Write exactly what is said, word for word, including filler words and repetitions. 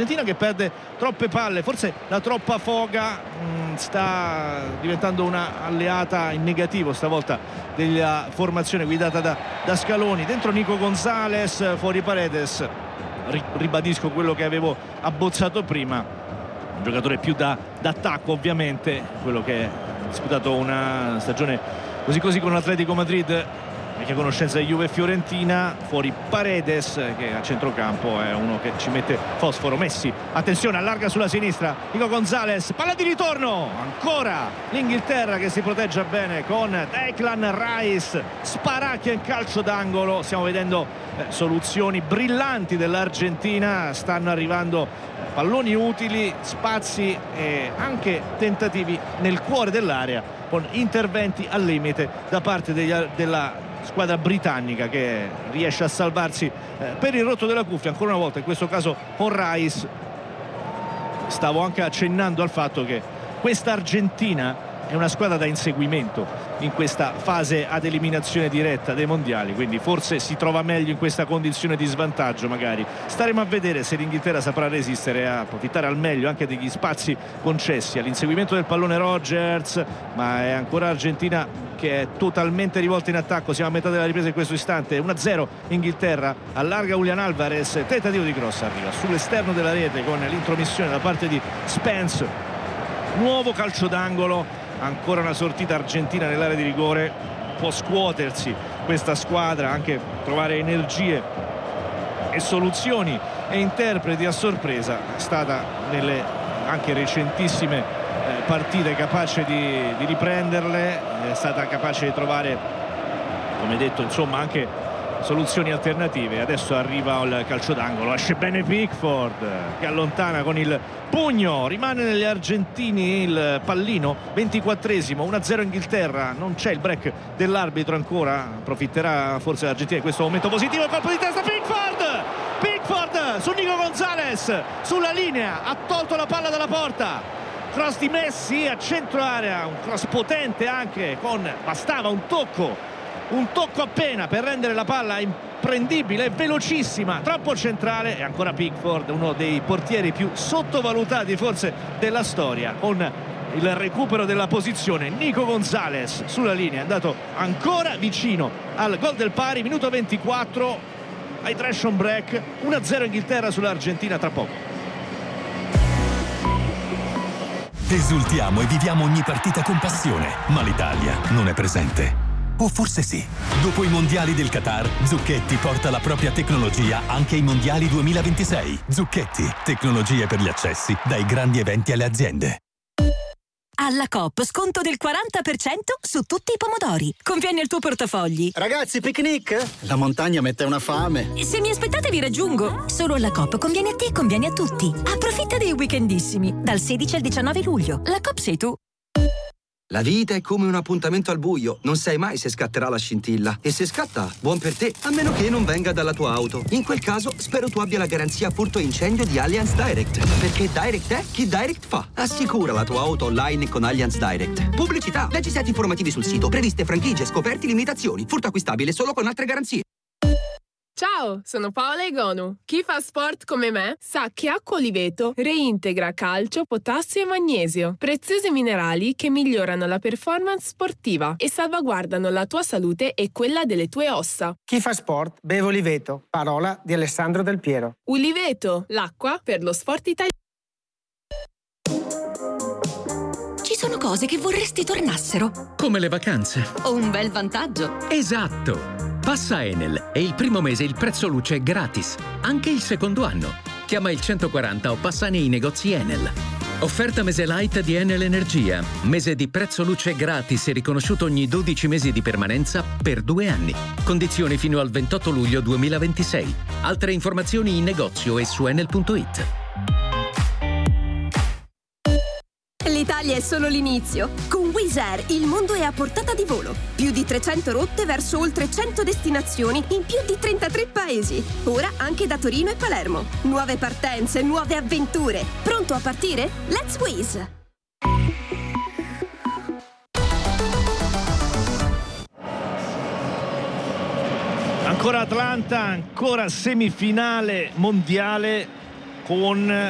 l'Argentina che perde troppe palle, forse la troppa foga mh, sta diventando una alleata in negativo stavolta della formazione guidata da, da Scaloni. Dentro Nico Gonzalez, fuori Paredes. Ribadisco quello che avevo abbozzato prima, un giocatore più da d'attacco ovviamente, quello che ha disputato una stagione così così con l'Atletico Madrid, che conoscenza di Juve e Fiorentina. Fuori Paredes, che a centrocampo è uno che ci mette fosforo. Messi, attenzione, allarga sulla sinistra Nico Gonzalez, palla di ritorno, ancora l'Inghilterra che si protegge bene con Declan Rice, sparacchia in calcio d'angolo. Stiamo vedendo eh, soluzioni brillanti dell'Argentina, stanno arrivando eh, palloni utili, spazi e anche tentativi nel cuore dell'area, con interventi al limite da parte degli, della squadra britannica, che riesce a salvarsi eh, per il rotto della cuffia ancora una volta, in questo caso con Rice. Stavo anche accennando al fatto che questa Argentina è una squadra da inseguimento in questa fase ad eliminazione diretta dei mondiali, quindi forse si trova meglio in questa condizione di svantaggio. Magari staremo a vedere se l'Inghilterra saprà resistere, a approfittare al meglio anche degli spazi concessi all'inseguimento del pallone Rodgers, ma è ancora Argentina che è totalmente rivolta in attacco. Siamo a metà della ripresa in questo istante, uno a zero Inghilterra, allarga Julian Alvarez, tentativo di cross, arriva sull'esterno della rete con l'intromissione da parte di Spence, nuovo calcio d'angolo. Ancora una sortita argentina nell'area di rigore, può scuotersi questa squadra, anche trovare energie e soluzioni e interpreti a sorpresa. È stata nelle anche recentissime eh, partite capace di, di riprenderle, è stata capace di trovare, come detto, insomma, anche soluzioni alternative. Adesso arriva il calcio d'angolo, esce bene Pickford che allontana con il pugno, rimane negli argentini il pallino. Ventiquattresimo, uno a zero Inghilterra, non c'è il break dell'arbitro ancora, approfitterà forse l'Argentina di questo momento positivo. Colpo di testa Pickford, Pickford su Nico Gonzalez, sulla linea, ha tolto la palla dalla porta. Cross di Messi a centro area, un cross potente anche, con bastava un tocco un tocco appena per rendere la palla imprendibile, velocissima, troppo centrale. E ancora Pickford, uno dei portieri più sottovalutati forse della storia, con il recupero della posizione. Nico Gonzalez sulla linea, è andato ancora vicino al gol del pari. Minuto ventiquattro, hydration break, uno a zero Inghilterra sull'Argentina. Tra poco esultiamo e viviamo ogni partita con passione, ma l'Italia non è presente. O forse sì. Dopo i mondiali del Qatar, Zucchetti porta la propria tecnologia anche ai mondiali duemilaventisei. Zucchetti, tecnologie per gli accessi dai grandi eventi alle aziende. Alla Coop sconto del quaranta per cento su tutti i pomodori. Conviene al tuo portafogli. Ragazzi, picnic? La montagna mette una fame. Se mi aspettate vi raggiungo. Solo alla Coop conviene a te e conviene a tutti. Approfitta dei weekendissimi dal sedici al diciannove luglio. La Coop sei tu. La vita è come un appuntamento al buio, non sai mai se scatterà la scintilla. E se scatta, buon per te, a meno che non venga dalla tua auto. In quel caso, spero tu abbia la garanzia furto incendio di Allianz Direct. Perché Direct è chi Direct fa. Assicura la tua auto online con Allianz Direct. Pubblicità, leggi set informativi sul sito, previste franchigie, scoperti, limitazioni. Furto acquistabile solo con altre garanzie. Ciao, sono Paola Egonu. Chi fa sport come me sa che acqua Oliveto reintegra calcio, potassio e magnesio, preziosi minerali che migliorano la performance sportiva e salvaguardano la tua salute e quella delle tue ossa. Chi fa sport beve Oliveto, parola di Alessandro Del Piero. Oliveto, l'acqua per lo sport italiano. Ci sono cose che vorresti tornassero. Come le vacanze. O un bel vantaggio. Esatto. Passa Enel e il primo mese il prezzo luce è gratis, anche il secondo anno. Chiama il centoquaranta o passa nei negozi Enel. Offerta mese light di Enel Energia. Mese di prezzo luce gratis e riconosciuto ogni dodici mesi di permanenza per due anni. Condizioni fino al ventotto luglio duemilaventisei. Altre informazioni in negozio e su enel punto it. L'Italia è solo l'inizio. Con Wizz Air il mondo è a portata di volo. Più di trecento rotte verso oltre cento destinazioni in più di trentatré paesi. Ora anche da Torino e Palermo. Nuove partenze, nuove avventure. Pronto a partire? Let's Wizz! Ancora Atlanta, ancora semifinale mondiale con